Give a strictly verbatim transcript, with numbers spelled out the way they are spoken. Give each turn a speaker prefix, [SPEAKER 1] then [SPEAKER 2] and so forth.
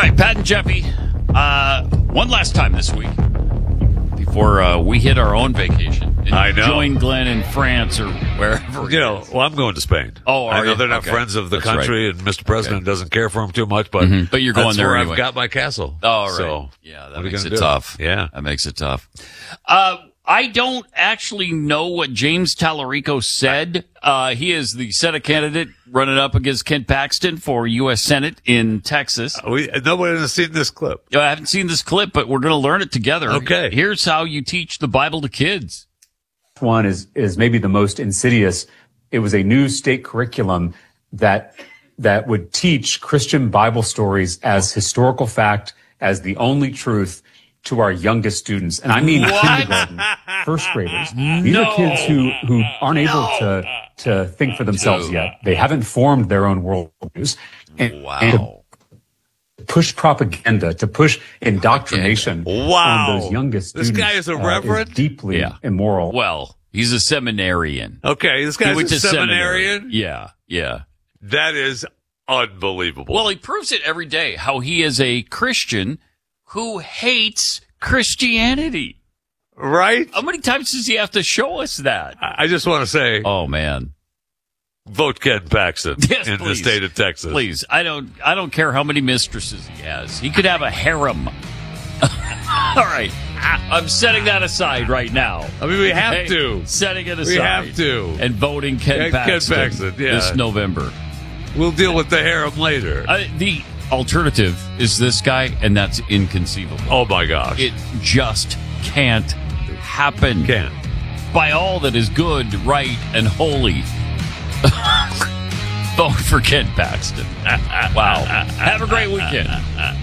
[SPEAKER 1] right, Pat and Jeffy, uh, one last time this week before uh, we hit our own vacation. And
[SPEAKER 2] I know.
[SPEAKER 1] Join Glenn in France or wherever.
[SPEAKER 2] You know, well, I'm going to Spain.
[SPEAKER 1] Oh, are
[SPEAKER 2] I know
[SPEAKER 1] you?
[SPEAKER 2] they're not
[SPEAKER 1] Okay.
[SPEAKER 2] friends of the
[SPEAKER 1] That's
[SPEAKER 2] country,
[SPEAKER 1] right.
[SPEAKER 2] and Mister President doesn't care for them too much, but
[SPEAKER 1] Mhm. But you're going
[SPEAKER 2] that's
[SPEAKER 1] there
[SPEAKER 2] where
[SPEAKER 1] anyway.
[SPEAKER 2] I've got my castle.
[SPEAKER 1] Oh, right.
[SPEAKER 2] So,
[SPEAKER 1] yeah,
[SPEAKER 2] what
[SPEAKER 1] that
[SPEAKER 2] are you
[SPEAKER 1] makes
[SPEAKER 2] gonna
[SPEAKER 1] it
[SPEAKER 2] do?
[SPEAKER 1] tough.
[SPEAKER 2] Yeah.
[SPEAKER 1] That makes it tough. Uh, I don't actually know what James Tallarico said. Uh, he is the Senate candidate running up against Ken Paxton for U S Senate in Texas.
[SPEAKER 2] We, nobody has seen this clip.
[SPEAKER 1] I haven't seen this clip, but we're going to learn it together.
[SPEAKER 2] Okay.
[SPEAKER 1] Here's how you teach the Bible to kids.
[SPEAKER 3] One is is maybe the most insidious. It was a new state curriculum that that would teach Christian Bible stories as historical fact, as the only truth to our youngest students. And I mean
[SPEAKER 1] What?
[SPEAKER 3] kindergarten, first graders. These
[SPEAKER 1] No.
[SPEAKER 3] are kids who, who aren't able to, to think for themselves
[SPEAKER 1] Dude.
[SPEAKER 3] yet. They haven't formed their own worldviews. And,
[SPEAKER 1] Wow.
[SPEAKER 3] and to push propaganda, to push indoctrination
[SPEAKER 2] Wow.
[SPEAKER 3] on those youngest
[SPEAKER 2] This
[SPEAKER 3] students.
[SPEAKER 2] guy is a
[SPEAKER 3] uh,
[SPEAKER 2] reverend?
[SPEAKER 3] deeply
[SPEAKER 1] Yeah.
[SPEAKER 3] immoral.
[SPEAKER 1] Well, he's a seminarian.
[SPEAKER 2] Okay, this
[SPEAKER 1] He
[SPEAKER 2] guy's
[SPEAKER 1] went
[SPEAKER 2] a
[SPEAKER 1] to seminary.
[SPEAKER 2] seminarian.
[SPEAKER 1] Yeah, yeah.
[SPEAKER 2] That is unbelievable.
[SPEAKER 1] Well, he proves it every day how he is a Christian who hates Christianity.
[SPEAKER 2] right?
[SPEAKER 1] How many times does he have to show us that?
[SPEAKER 2] I I just want to say,
[SPEAKER 1] Oh man.
[SPEAKER 2] vote Ken Paxton
[SPEAKER 1] Yes,
[SPEAKER 2] in the
[SPEAKER 1] please.
[SPEAKER 2] state of Texas.
[SPEAKER 1] Please, I don't I don't care how many mistresses he has. He could have a harem. All right. I'm setting that aside right now.
[SPEAKER 2] I mean, we have
[SPEAKER 1] Okay?
[SPEAKER 2] to.
[SPEAKER 1] Setting it aside.
[SPEAKER 2] We have to.
[SPEAKER 1] And voting Ken
[SPEAKER 2] Yeah, Ken
[SPEAKER 1] Paxton,
[SPEAKER 2] Paxton, yeah.
[SPEAKER 1] this November.
[SPEAKER 2] We'll deal with the harem later.
[SPEAKER 1] Uh, the alternative is this guy, and that's inconceivable.
[SPEAKER 2] Oh, my gosh.
[SPEAKER 1] It just can't happen.
[SPEAKER 2] Can't.
[SPEAKER 1] By all that is good, right, and holy. Vote for Ken Paxton. Wow. Have a great weekend.